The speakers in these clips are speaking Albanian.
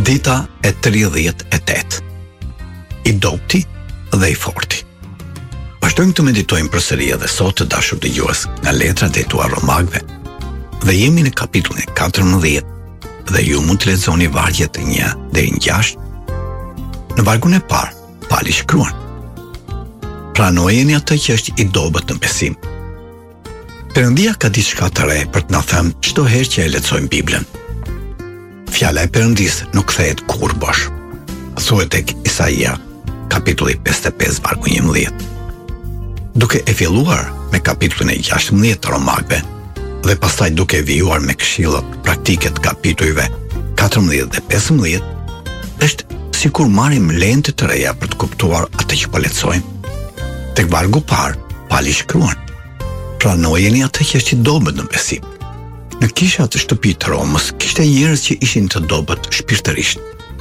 Dita e 38. I dopti dhe i forti. Vazhdojmë të meditojmë përsëri edhe sot të dashur dëgjues nga letra drejtuar Romakëve. Dhe jemi në kapitullin 14 dhe ju mund të lexoni vargjet 1 deri në 6. Në vargun e parë, Pali shkruan: Pranojeni atë që është i dobët në besim. Perëndia ka diçka të re për të na thënë çdo herë që e lexojmë Biblën. Fjala e Perëndis nuk kthehet kur bosh. Thuhet tek Isaia, kapitulli 55, vargu 11. Duke e filluar me kapitullin e 16 të Romakëve dhe pastaj duke vijuar me këshillat praktike të kapitujve 14 dhe 15, është sikur marrim lente të reja për të kuptuar atë që po lexojmë. Tek vargu i parë, Pali shkruan: Pranojeni atë që është i dobët në besim. Në kishat të shtëpitë të Romës kishte njerëz që ishin të dobët shpirtërisht.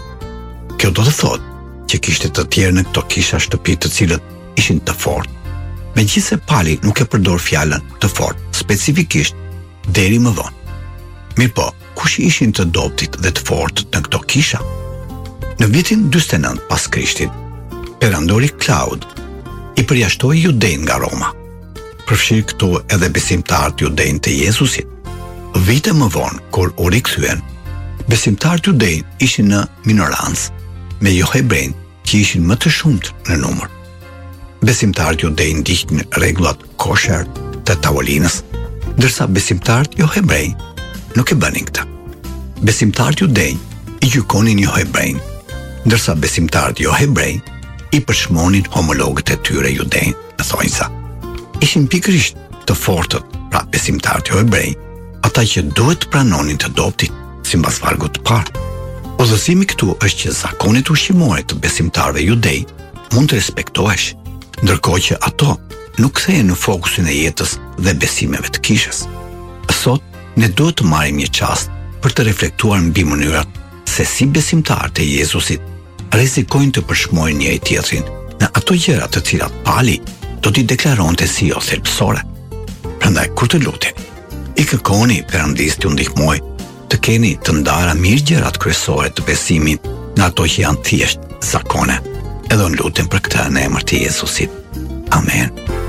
Kjo do të thotë që kishte të tjerë në këto kisha shtëpi të cilët ishin të fortë. Megjithëse Pali nuk e përdor fjalën të fortë specifikisht deri më vonë. Mirpo, kush ishin të dobtit dhe të fortët në këto kisha? Në vitin 49 pas Krishtit, perandori Klaud i përjashtoi judejnë nga Roma. Përfshirë këtu edhe besimtarët judejnë të Jezusit. Vite më vonë, kur u rikthyen, besimtarët judejnë ishin në minorancë, me jo hebrejnë që ishin më të shumtë në numër. Besimtarët judejnë ndiqnin rregullat kosher të tavolinës, ndërsa besimtarët jo hebrejnë nuk e bënin këtë. Besimtarët judejnë i gjykonin jo hebrejnë, ndërsa besimtarët jo hebrejnë i përshmonin homologët e tyre judejnë në thonjza. Ishin pikërisht të fortët, pra besimtarët jo hebrejnë, ata që duhet të pranonin të dobtit, sipas vargut të parë. Udhëzimi këtu është që zakonet ushqimore të besimtarëve judej mund të respektohesh, ndërkohë që ato nuk kthehen në fokusin e jetës dhe besimeve të kishës. Sot ne duhet të marrim një çast për të reflektuar mbi mënyrat se si besimtarët e Jezusit rrezikojnë të përshmojnë njëri tjetrin në ato gjëra të cilat Pali do t'i deklaronte si jo thelbësore. Prandaj kur të luteni, i kërkoni Perëndis t'ju ndihmoj të keni të ndara mirë gjërat kryesore të besimit nga ato që janë thjesht zakone. Edhe unë lutem për këtë në emër të Jezusit. Amen.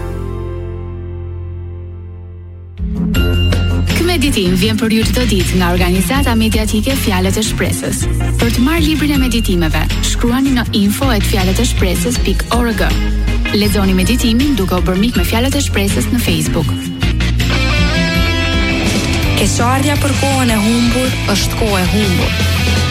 Ky meditim vjen për ju çdo ditë nga organizata mediatike Fjalët e Shpresës. Për të marrë librin e meditimeve, shkruani në info@fjaleteshpresës.org. Lexoni meditimin duke u bërë mik me Fjalët e Shpresës në Facebook. Keqardhja për kohën e humbur është kohë e humbur.